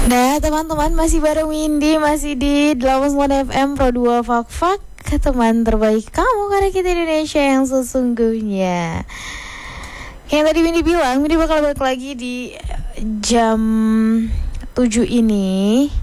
Nah teman-teman, masih bareng Windy, masih di 89 FM Pro 2 Fak-Fak, teman terbaik kamu karena kita Indonesia yang sesungguhnya. Yang tadi Windy bilang, Windy bakal balik lagi di jam 7 ini.